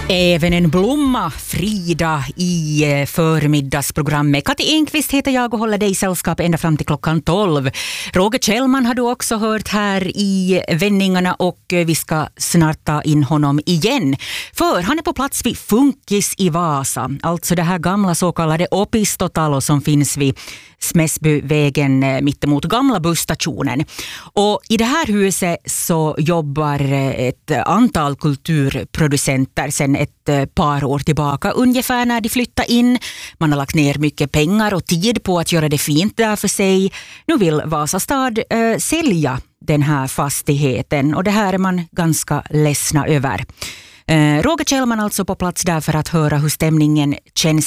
Även en blomma, Frida, i förmiddagsprogrammet. Kati Enqvist heter jag och håller dig i sällskap ända fram till klockan 12. Roger Kjellman har du också hört här i vändningarna och vi ska snart ta in honom igen. För han är på plats vid Funkis i Vasa, alltså det här gamla så kallade Opistotalo som finns vid Smäsbyvägen mittemot gamla busstationen. Och i det här huset så jobbar ett antal kulturproducenter sedan ett par år tillbaka ungefär när de flyttar in. Man har lagt ner mycket pengar och tid på att göra det fint där för sig. Nu vill Vasastad sälja den här fastigheten och det här är man ganska ledsna över. Roger Kjellman alltså på plats där för att höra hur stämningen känns